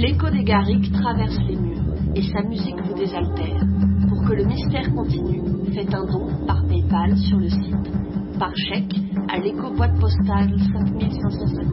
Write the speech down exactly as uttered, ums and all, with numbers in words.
L'écho des garrigues traverse les murs et sa musique vous désaltère. Pour que le mystère continue, faites un don par PayPal sur le site, par chèque à l'éco boîte postale cinq mille cinq cent cinquante.